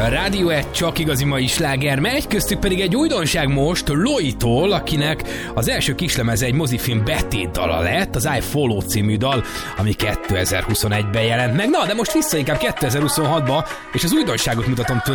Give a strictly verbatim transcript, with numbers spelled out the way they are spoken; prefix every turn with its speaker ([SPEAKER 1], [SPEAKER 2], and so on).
[SPEAKER 1] Rádió egy csak igazi mai sláger megy, köztük pedig egy újdonság most Loi-tól, akinek az első kislemeze egy mozifilm betét dala lett, az I Follow című dal, ami kétezer-huszonegyben jelent meg. Na, de most vissza inkább kétezer-huszonhatba, és az újdonságot mutatom tőle.